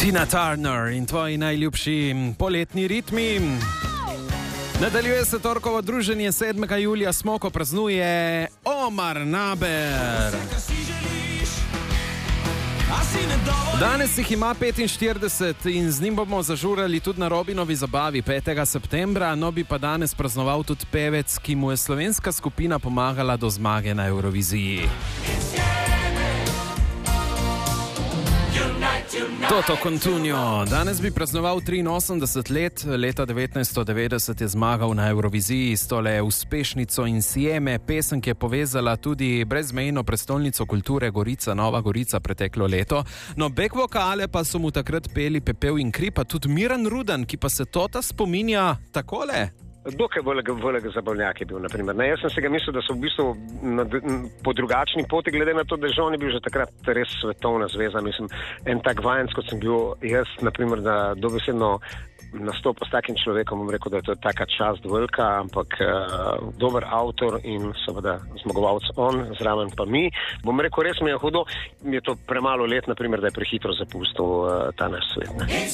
Tina Turner in tvoji najljubši poletni ritmi. Nadaljuje se torkovo druženje 7. julija, Smoko praznuje Omar Naber. Danes jih ima 45 in z njim bomo zažurali tudi na Robinovi zabavi 5. septembra, no bi pa danes praznoval tudi pevec, ki mu je slovenska skupina pomagala do zmage na Euroviziji. Toto Cutugno. Danes bi praznoval 83 let, leta 1990 je zmagal na Euroviziji s tole uspešnico Insieme, pesem, ki je povezala tudi brezmejno prestolnico kulture Gorica, Nova Gorica preteklo leto. No, back vokale pa so mu takrat peli Pepel in Kri, pa tudi Miran Rudan, ki pa se tota spominja takole. Dokaj velik zabavljak je bil, naprimer. Jaz sem se ga mislil, da so v bistvu po drugačni poti, glede na to, da že on je bil že takrat res svetovna zveza. Mislim, en tak vajenc, kot sem bil jaz, naprimer, da dobesedno nastopa s takim človekom, bom rekel, da je to taka čast velika, ampak dober avtor in seveda zmagovalec on, zraven pa mi. Bom rekel, res mi je hudo, mi je to premalo let, naprimer, da je prehitro zapustil ta naš svet.